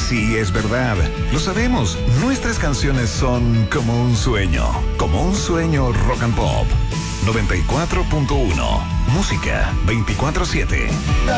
Sí, es verdad. Lo sabemos. Nuestras canciones son como un sueño. Como un sueño rock and pop. 94.1. Música 24/7.